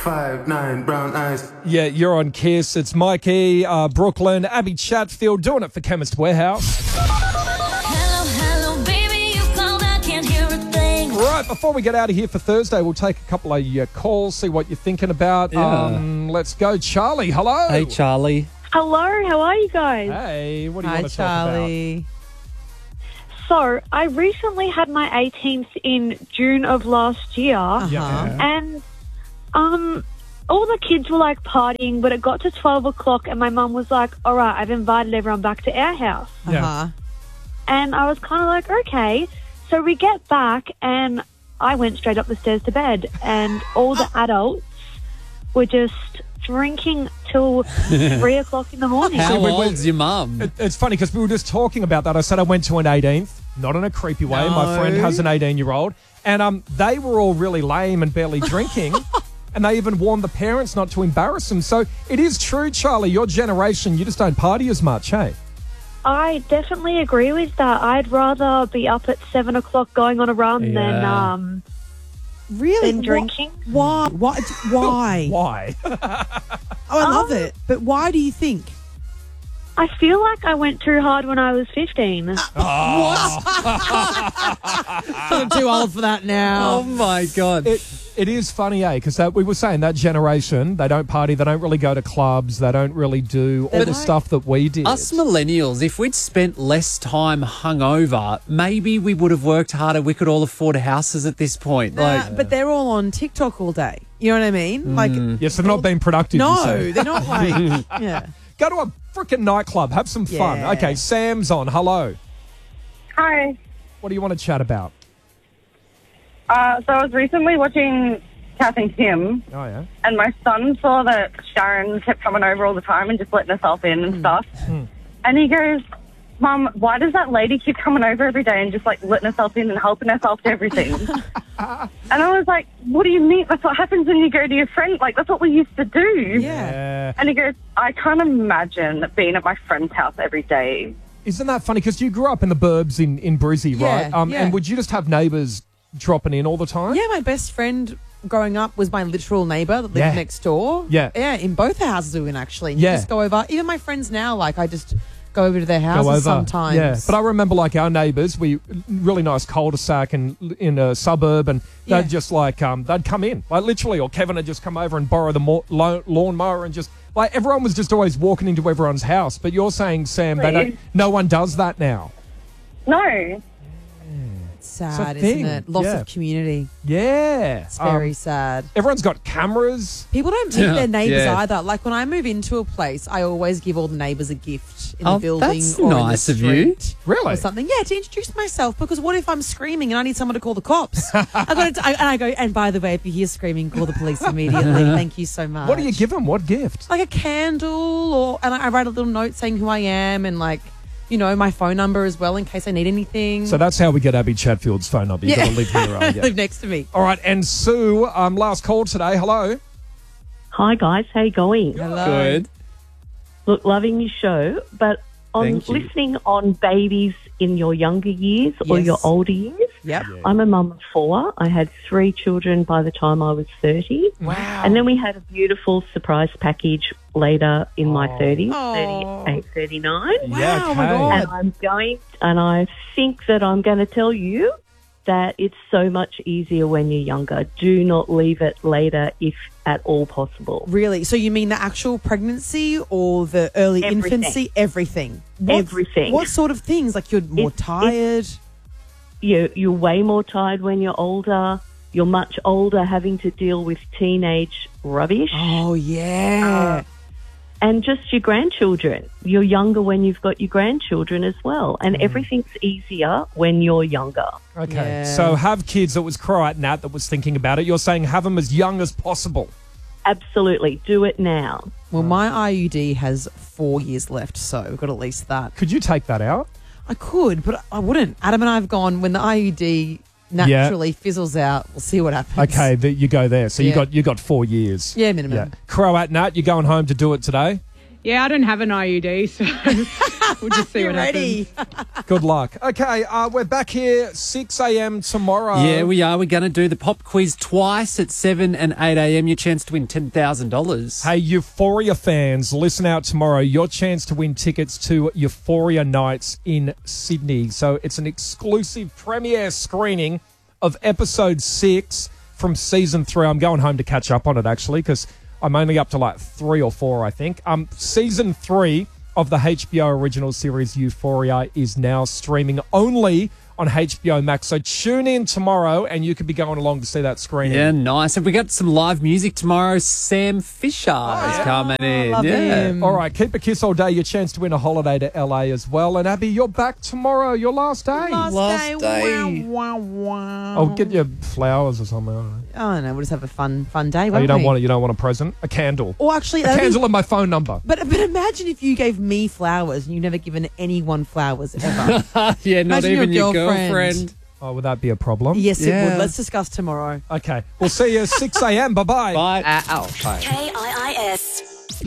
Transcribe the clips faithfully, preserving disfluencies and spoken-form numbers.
Five, nine, brown eyes. Yeah, you're on Kiss. It's Mikey, uh, Brooklyn, Abby Chatfield doing it for Chemist Warehouse. Hello, hello, baby, you called, I can't hear a thing. Right, before we get out of here for Thursday, we'll take a couple of uh, calls, see what you're thinking about. Yeah. Um, let's go. Charlie, hello. Hey, Charlie. Hello, how are you guys? Hey, what do you Hi, want to talk about? Charlie. So, I recently had my eighteenth in June of last year, Uh-huh. Yeah. and um, all the kids were like partying, but it got to twelve o'clock, and my mum was like, all right, I've invited everyone back to our house. Yeah. Uh-huh. And I was kind of like, okay. So we get back, and I went straight up the stairs to bed, and all the adults were just drinking till three o'clock in the morning. How we- we- old's your mum? It, it's funny because we were just talking about that. I said I went to an eighteenth, not in a creepy way. My friend has an eighteen-year-old. And um, they were all really lame and barely drinking. And they even warned the parents not to embarrass them. So it is true, Charlie, your generation, you just don't party as much, hey? I definitely agree with that. I'd rather be up at seven o'clock going on a run than Yeah. um Really? than drinking. Why? Why? Why? Why? Oh, I love Um, it. But why do you think? I feel like I went too hard when I was fifteen. I'm too old for that now. Oh, my God. It It is funny, eh? Because we were saying that generation, they don't party, they don't really go to clubs, they don't really do all But the like- stuff that we did. Us millennials, if we'd spent less time hungover, maybe we would have worked harder. We could all afford houses at this point. Nah, Like, but they're all on TikTok all day. You know what I mean? Like, Yes, they're not being productive. you no, say. they're not like, yeah. Go to a freaking nightclub, have some fun. Yeah. Okay, Sam's on. Hello. Hi. What do you want to chat about? Uh, so I was recently watching Kath and Kim, Oh, yeah. and my son saw that Sharon kept coming over all the time and just letting herself in and stuff. And he goes, Mum, why does that lady keep coming over every day and just like letting herself in and helping herself to everything? And I was like, what do you mean? That's what happens when you go to your friend. Like, that's what we used to do. Yeah. Yeah. And he goes, I can't imagine being at my friend's house every day. Isn't that funny? Because you grew up in the burbs in, in Brizzy, Yeah, right? Um, yeah. And would you just have neighbours dropping in all the time? Yeah, my best friend growing up was my literal neighbour that lived Yeah. next door. Yeah. Yeah, in both houses we were in, actually. And Yeah. You just go over. Even my friends now, like, I just go over to their houses Go over. sometimes. Yeah, but I remember like our neighbours, we really nice cul-de-sac and in a suburb, and they'd Yeah. just like um, they'd come in like literally, or Kevin would just come over and borrow the mo- lo- lawnmower and just like everyone was just always walking into everyone's house. But you're saying, Sam, they don't, no one does that now. No. It's sad, It's a thing. isn't it? Loss Yeah. of community. Yeah, It's very Um, sad. everyone's got cameras. People don't meet Yeah. their neighbours Yeah. either. Like when I move into a place, I always give all the neighbours a gift in Oh, the building that's or nice in of the you. street Really? or something. Yeah, to introduce myself, because what if I'm screaming and I need someone to call the cops? I got to, I, and I go, and by the way, if you hear screaming, call the police immediately. Thank you so much. What do you give them? What gift? Like a candle, or and I I write a little note saying who I am and like, you know, my phone number as well in case I need anything. So that's how we get Abby Chatfield's phone number. You've Yeah. got to live here. Right? Yeah. Live next to me. All right, and Sue, um, last call today. Hello. Hi guys, how you going? Hello. good. Look, loving your show, but on Thank you. listening on babies in your younger years or Yes. your older years. Yep. I'm a mum of four. I had three children by the time I was thirty. Wow. And then we had a beautiful surprise package later in my Oh. thirties, Oh. thirty-eight, thirty-nine. Yeah, Wow, oh my okay. God. And I'm going, and I think that I'm going to tell you that it's so much easier when you're younger. Do not leave it later if at all possible. Really? So you mean the actual pregnancy or the early Everything. infancy? Everything. What- Everything. What sort of things? Like you're more It's- tired? You're, you're way more tired when you're older. You're much older, having to deal with teenage rubbish. Oh, yeah. And just your grandchildren. You're younger when you've got your grandchildren as well. And Mm. everything's easier when you're younger. Okay, Yeah. so have kids that was right, Nat, that was thinking about it. You're saying have them as young as possible. Absolutely. Do it now. Well, my I U D has four years left, so we've got at least that. Could you take that out? I could, but I wouldn't. Adam and I have gone, when the I U D naturally fizzles out, we'll see what happens. Okay, the, you go there. So you Yeah. got you got four years. Yeah, minimum. Yeah. Croat Nat, you're going home to do it today? Yeah, I don't have an I U D, so we'll just see You're what ready. happens. Good luck. Okay, uh, we're back here six a.m. tomorrow. Yeah, we are. We're going to do the pop quiz twice at seven and eight a.m. Your chance to win ten thousand dollars. Hey, Euphoria fans, listen out tomorrow. Your chance to win tickets to Euphoria Nights in Sydney. So it's an exclusive premiere screening of episode six from season three. I'm going home to catch up on it, actually, because I'm only up to like three or four, I think. Um, season three of the H B O original series Euphoria is now streaming only on H B O Max. So tune in tomorrow and you could be going along to see that screening. Yeah, nice. And we got some live music tomorrow. Sam Fisher is coming in. love yeah. him. All right, keep a kiss all day. Your chance to win a holiday to L A as well. And Abby, you're back tomorrow, your last day. Last, Last day. day. Wow, wow, wow. I'll get you flowers or something. I don't know. I don't know. We'll just have a fun, fun day. Oh, Won't you don't we? want it. You don't want a present. A candle. Or actually, A that'd be- candle and my phone number. But but imagine if you gave me flowers and you've never given anyone flowers ever. yeah, not Imagine even your your girlfriend. girlfriend. Oh, would that be a problem? Yes, it Yeah. would. Let's discuss tomorrow. Okay. We'll see you six a.m. Bye-bye. Bye. Uh, oh, bye. K I I S.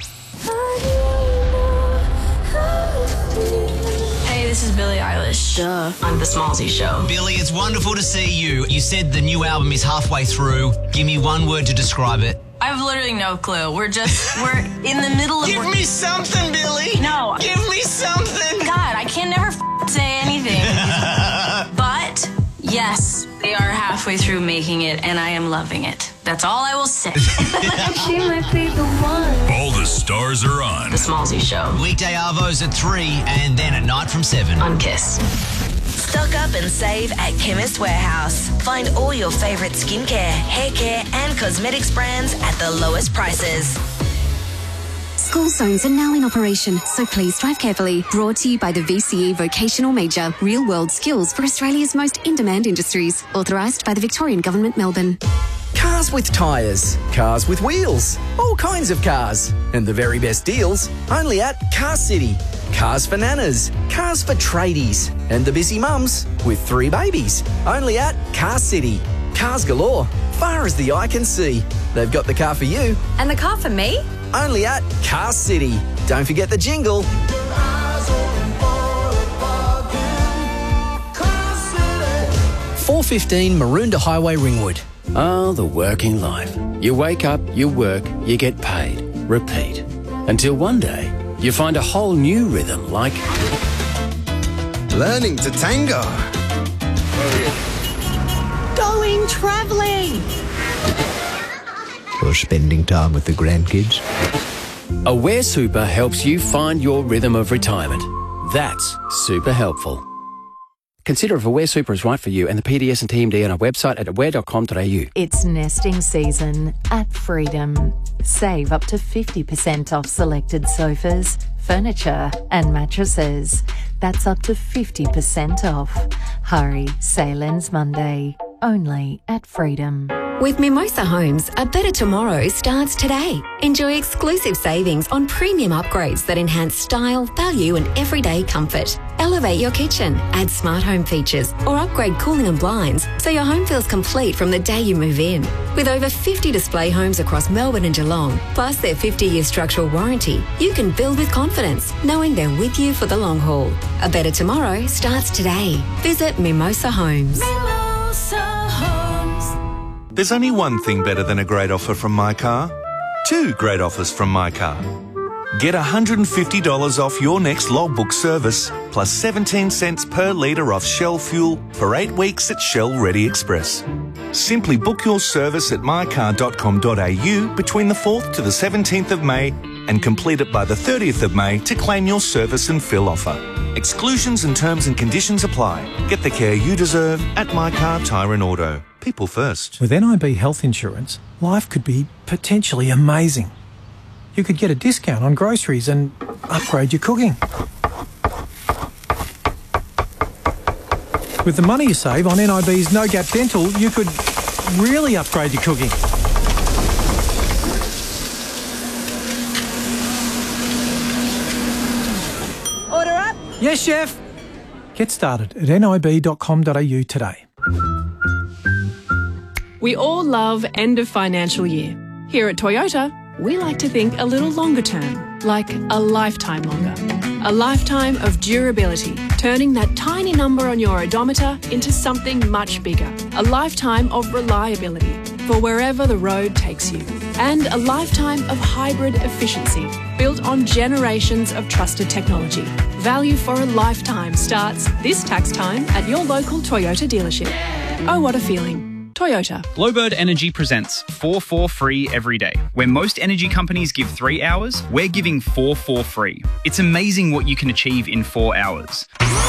Hey, this is Billie Eilish. Duh. I'm the Smallsy Show. Billy, it's wonderful to see you. You said the new album is halfway through. Give me one word to describe it. I have literally no clue. We're just, we're in the middle of... Give me something, Billy. No. Give me something. God, I can never f- say anything. But, yes, we are halfway through making it, and I am loving it. That's all I will say. She might be the one. All the stars are on. The Smallsy Show. Weekday Arvos at three and then at night from seven. On Kiss. Stock up and save at Chemist Warehouse. Find all your favourite skincare, hair care and cosmetics brands at the lowest prices. School zones are now in operation, so please drive carefully. Brought to you by the V C E Vocational Major, Real World Skills for Australia's most in-demand industries. Authorised by the Victorian Government, Melbourne. Cars with tyres, cars with wheels, all kinds of cars. And the very best deals only at Car City. Cars for nanas, cars for tradies, and the busy mums with three babies. Only at Car City. Cars galore, far as the eye can see. They've got the car for you. And the car for me? Only at Car City. Don't forget the jingle. four fifteen Maroondah Highway, Ringwood. Ah, the working life. You wake up, you work, you get paid. Repeat. Until one day, you find a whole new rhythm like... Learning to tango. Going travelling. Or spending time with the grandkids. Aware Super helps you find your rhythm of retirement. That's super helpful. Consider if Aware Super is right for you and the P D S and T M D on our website at aware dot com dot a u. It's nesting season at Freedom. Save up to fifty percent off selected sofas, furniture and mattresses. That's up to fifty percent off. Hurry, sale ends Monday. Only at Freedom. With Mimosa Homes, a better tomorrow starts today. Enjoy exclusive savings on premium upgrades that enhance style, value and everyday comfort. Elevate your kitchen, add smart home features or upgrade cooling and blinds so your home feels complete from the day you move in. With over fifty display homes across Melbourne and Geelong, plus their fifty-year structural warranty, you can build with confidence, knowing they're with you for the long haul. A better tomorrow starts today. Visit Mimosa Homes. There's only one thing better than a great offer from My Car. Two great offers from My Car. Get one hundred fifty dollars off your next logbook service, plus seventeen cents per litre off Shell fuel for eight weeks at Shell Ready Express. Simply book your service at my car dot com dot a u between the fourth to the seventeenth of May and complete it by the thirtieth of May to claim your service and fill offer. Exclusions and terms and conditions apply. Get the care you deserve at My Car Tyre and Auto. People first. With N I B health insurance, life could be potentially amazing. You could get a discount on groceries and upgrade your cooking. With the money you save on N I B's No Gap Dental, you could really upgrade your cooking. Order up. Yes, chef. Get started at n i b dot com dot a u today. We all love end of financial year. Here at Toyota, We like to think a little longer term, like a lifetime longer. A lifetime of durability, turning that tiny number on your odometer into something much bigger. A lifetime of reliability for wherever the road takes you. And a lifetime of hybrid efficiency, built on generations of trusted technology. Value for a lifetime starts this tax time at your local Toyota dealership. Oh, what a feeling. Toyota. Glowbird Energy presents four four free every day. Where most energy companies give three hours, we're giving four four free. It's amazing what you can achieve in four hours.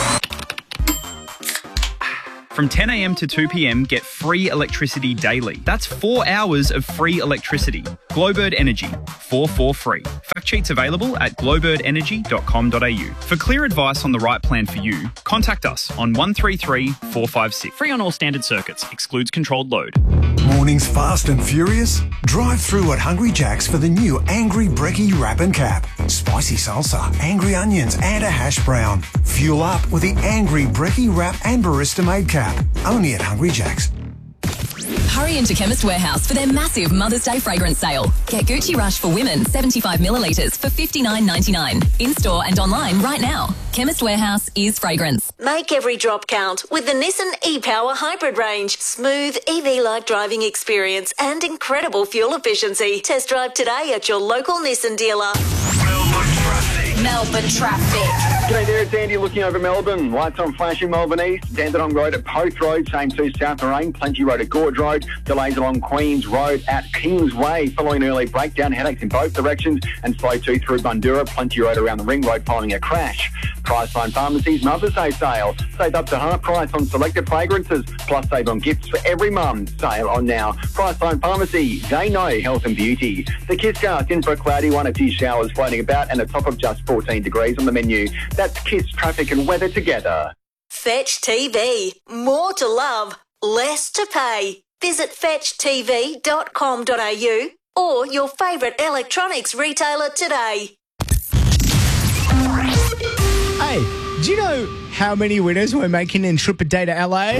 From ten a m to two p m, get free electricity daily. That's four hours of free electricity. Glowbird Energy, four four free. Fact sheets available at glowbird energy dot com dot a u. For clear advice on the right plan for you, contact us on one three three, four five six. Free on all standard circuits. Excludes controlled load. Mornings fast and furious? Drive through at Hungry Jack's for the new Angry Brekkie Wrap and Cap. Spicy salsa, angry onions and a hash brown. Fuel up with the Angry Brekkie Wrap and Barista Made Cap. Only at Hungry Jack's. Hurry into Chemist Warehouse for their massive Mother's Day fragrance sale. Get Gucci Rush for women, seventy-five millilitres for fifty-nine ninety-nine. In-store and online right now. Chemist Warehouse is fragrance. Make every drop count with the Nissan e-Power Hybrid range. Smooth E V-like driving experience and incredible fuel efficiency. Test drive today at your local Nissan dealer. Melbourne traffic. G'day there, it's Andy looking over Melbourne. Lights on flashing Melbourne East, Dandenong Road at Poth Road, same to South Lorraine, Plenty Road at Gorge Road, delays along Queens Road at Kingsway following an early breakdown, headaches in both directions, and slow two through Bundura, Plenty Road around the Ring Road following a crash. Priceline Pharmacy's Mother's Day sale. Save up to half price on selected fragrances, plus save on gifts for every mum. Sale on now. Priceline Pharmacy, they know health and beauty. The Kisscast in for a cloudy one, a few showers floating about, and a top of just fourteen degrees on the menu. That's Kiss traffic and weather together. Fetch T V. More to love, less to pay. Visit fetch t v dot com dot a u or your favourite electronics retailer today. Hey, do you know how many winners we're making in Trip a Day to L A?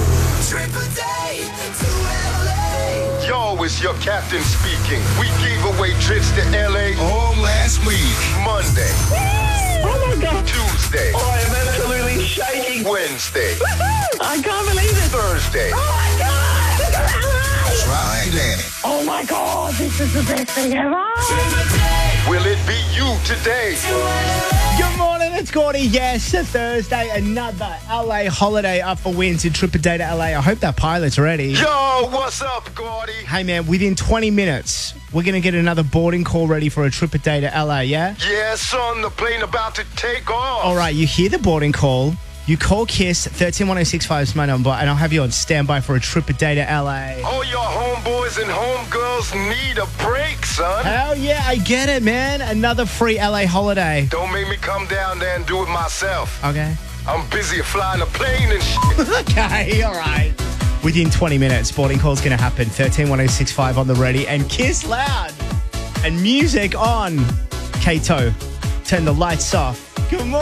Yo, it's your captain speaking. We gave away trips to L A all last week. Monday. Oh my God. Tuesday. Oh, I am absolutely shaking. Wednesday. Woo-hoo! I can't believe it. Thursday. Oh my God. Friday. Oh my God, this is the best thing ever. Will it be you today? Good morning, it's Gordy. Yes, a Thursday, another L A holiday up for wins in Trip a Day to L A. I hope that pilot's ready. Yo, what's up, Gordy? Hey, man, within twenty minutes, we're going to get another boarding call ready for a Trip a Day to L A, yeah? Yeah, son, the plane about to take off. All right, you hear the boarding call. You call KISS, one three one oh six five is my number, and I'll have you on standby for a Trip a Day to L A. All your homeboys and homegirls need a break, son. Hell yeah, I get it, man. Another free L A holiday. Don't make me come down there and do it myself. Okay. I'm busy flying a plane and shit. Okay, all right. Within twenty minutes, boarding call's going to happen. one three one oh six five on the ready, and KISS loud. And music on. Kato, turn the lights off. Good morning.